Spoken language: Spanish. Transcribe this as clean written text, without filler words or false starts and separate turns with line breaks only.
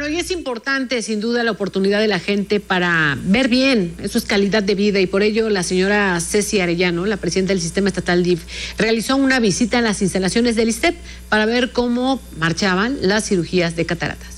Bueno, y es importante, sin duda, la oportunidad de la gente para ver bien, eso es calidad de vida, y por ello la señora Ceci Arellano, la presidenta del Sistema Estatal DIF, realizó una visita a las instalaciones del ISSSTE para ver cómo marchaban las cirugías de cataratas.